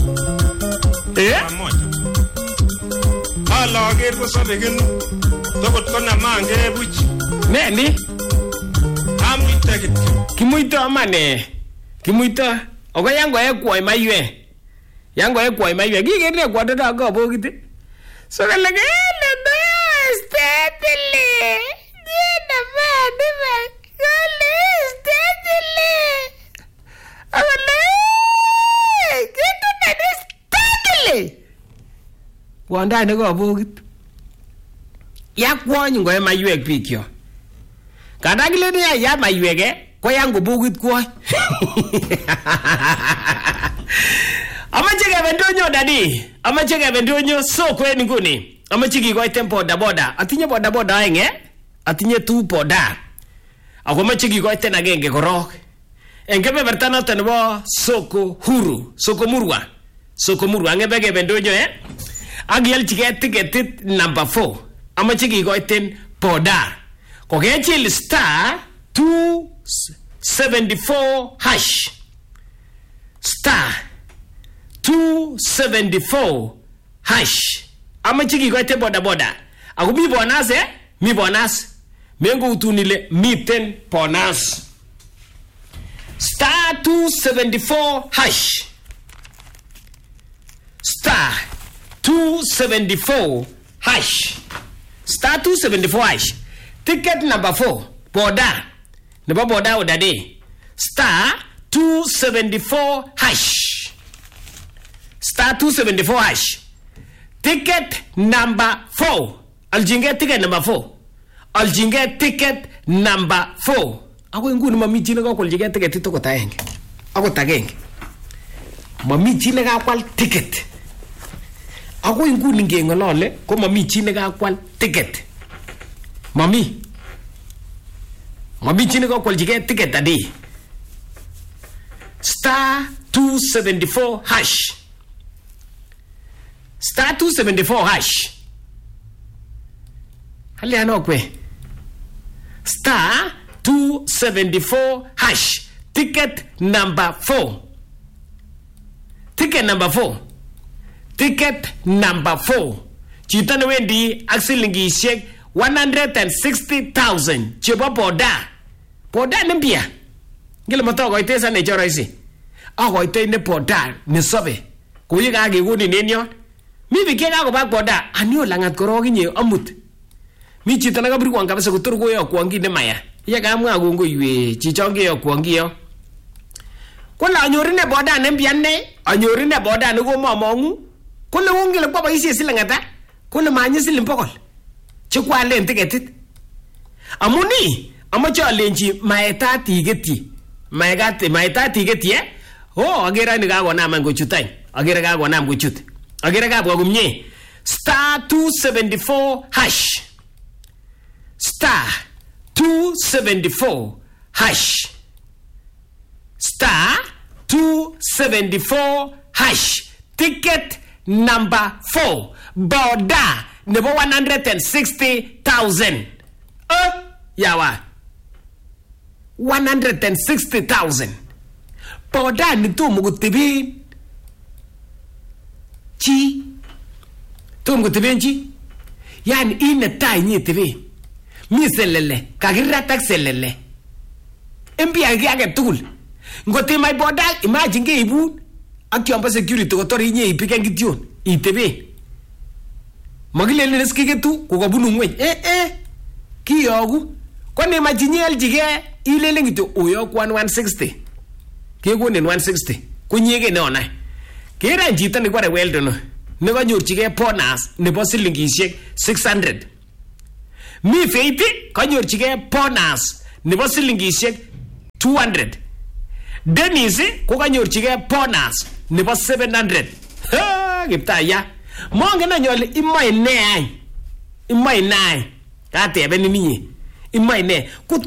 Alager ko sabegen tokot ko na mange buch Neni amuita kit kimuito amane kimuito ogo yango ekwoi maywe kigene kwado da go bogite so kalage le steadily dina va kale steadily ale kitu na steadily wanda ne go bogit yakwony ngo maywe pikyo kadagile ni ya maywege ko yango bogit ko Amachege bendonyo dadi. Amachege bendonyo so kweni nguni. Amachigi ko tempo da boda. Atinye boda boda enge. Atinye tu boda. Ako machigi ko tena genge korok. Engebe bertana tenbo soko huru. Soko murwa. Angebege bendonyo Agiel chige ticket number 4. Amachigi ko ten boda. Ko gechil star 274 hash. Star 274 hash. Amachiki ko te boda. Ako mi bonus mi bonus. Mengo utunile miten bonus. Star 274 hash. Star 274 hash. Star 274 hash. Ticket number 4 boda. Nebo boda odade. Star 274 hash. Star 274 hash. Ticket number 4. Aljinge ticket number 4. Aljinge ticket number 4. Ako nguni mami chine ko aljinge ticket to ko taenge. Ako tagenge. Mami chine ka kwal ticket. Ako nguni ngengolole ko mami chine ka kwal ticket. Mami chine ko aljinge ticket adi. Star 274 hash. Star 274 hash. Hali anokwe. Star 274 hash. Ticket number 4. Ticket number 4. Ticket number 4. Chitane wendi aksilingi shek 160,000. Chebo boda. Boda nembia. Ngile moto ite sa ne choro isi. Ite ne boda ne sobe. Kuyiga age guni nenyo. Mi bikega ko boda anio langat korogi nye amut. Mi chitana ka biri kwanga bese kutur ko yo kwangi ne maya. Ya ga mwa gongo ywe chichonge yo kwangi yo. Kola anyori ne boda ne mbianne, anyori ne boda ne go mamongu. Kola wongile baba isi silangata. Kola manyi silimpokol. Chikwa len tiketit. Amuni amacho lenji maeta tigeti. Maeta tigeti agera ni ga gona man go chutai. Agera ga gona go chut. Agera ga bwa gumnye. Star 274 hash. Star 274 hash. Star 274 hash. Ticket number 4. Boda nebo 160,000. Yawa. 160,000. Boda ni tu mugutibi. Chi. Tu mugutibi chi. Yani ina tai nye tibi. Mi selele. Kagira tak selele. Mpi age tukul. Ngote mai boda imagine ke ibu. Akiomba security kotori nye ipiken gition. Itebe. Magilele neskike tu kukabunu ngwe. Kiyogu. Kwani imagine aljige ilele ngito uyo kwa 160. Kego ni 160. Kunyege neona. Kera njita ni kwa weldo Nega nyorchige bonus nebo silingishek 600. Mi feiti kanyorchige bonus nebo silingishek 200. Dennis ko kanyorchige bonus nebo 700. Giptaya. Monge na nyole imai ne. Katebe ni ninyi. Imai ne.